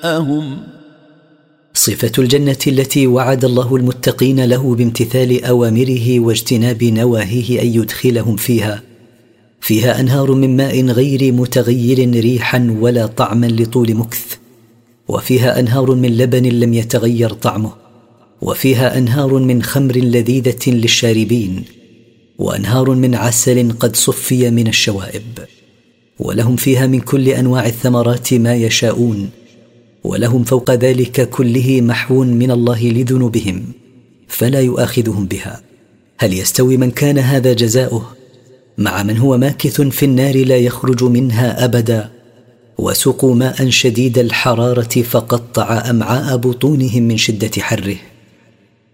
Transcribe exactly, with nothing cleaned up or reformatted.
ماءهم. صفة الجنة التي وعد الله المتقين له بامتثال أوامره واجتناب نواهيه أن يدخلهم فيها، فيها أنهار من ماء غير متغير ريحا ولا طعما لطول مكث، وفيها أنهار من لبن لم يتغير طعمه، وفيها أنهار من خمر لذيذة للشاربين، وأنهار من عسل قد صفي من الشوائب، ولهم فيها من كل أنواع الثمرات ما يشاءون، ولهم فوق ذلك كله محو من الله لذنوبهم فلا يؤاخذهم بها. هل يستوي من كان هذا جزاؤه مع من هو ماكث في النار لا يخرج منها أبدا، وسقوا ماء شديد الحرارة فقطع أمعاء بطونهم من شدة حره؟